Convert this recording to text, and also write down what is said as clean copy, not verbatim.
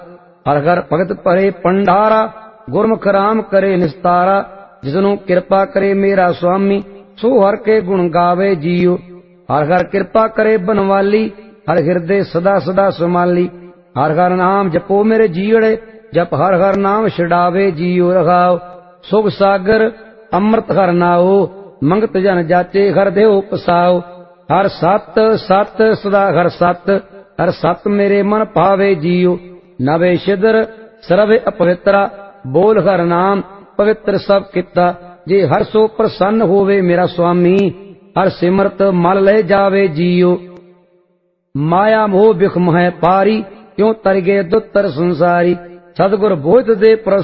ਹਰ ਹਰ ਭਗਤ ਭਰੇ ਭੰਡਾਰਾ, ਗੁਰਮੁਖ ਰਾਮ ਕਰੇ ਨਿਸਤਾਰਾ। ਜਿਸਨੂੰ ਕਿਰਪਾ ਕਰੇ ਮੇਰਾ ਸੁਆਮੀ, ਸੋ ਹਰ ਕੇ ਗੁਣ ਗਾਵੇ ਜੀਉ। ਹਰ ਹਰ ਕਿਰਪਾ ਕਰੇ ਬਨਵਾਲੀ, ਹਰ ਹਿਰਦੇ ਸਦਾ ਸਦਾ ਸਮਾਲੀ। ਹਰ ਹਰ ਨਾਮ ਜਪੋ ਮੇਰੇ ਜੀੜੇ, ਜਪ ਹਰ ਹਰ ਨਾਮ ਛਡਾਵੇ ਜੀਉ। ਰਹਾਉ ਸੁਖ ਸਾਗਰ ਅੰਮ੍ਰਿਤ ਹਰ ਨਾਉ, ਮੰਗਤ ਜਨ ਜਾਚੇ ਹਰ ਦੇਉ ਪਸਾਉ। ਹਰ ਸਤ ਸਤ ਸਦਾ ਹਰ ਸਤ, ਹਰ ਸਤ ਮੇਰੇ ਮਨ ਭਾਵੇ ਜੀਉ। ਨਵੇ ਛਿਦਰ ਸਰਵੇ ਅਪਵਿੱਤਰਾ, ਬੋਲ ਹਰ ਨਾਮ ਪਵਿੱਤਰ ਸਭ ਕੀਤਾ। ਜੇ ਹਰ ਸੋ ਪ੍ਰਸੰਨ ਹੋਵੇ ਮੇਰਾ ਸੁਆਮੀ, ਹਰ ਸਿਮਰਤ ਮਲ ਲੈ ਜਾਵੇ ਜੀਉ। ਮਾਇਆ ਮੋਹ ਬਿਖ ਮੋਹਿ ਪਾਰੀ, ਕਿਉ ਤਰ ਗਏ ਦੁੱਤਰ ਸੰਸਾਰੀ। ਸਤਿਗੁਰ ਬੋਹਿਤ ਦੇ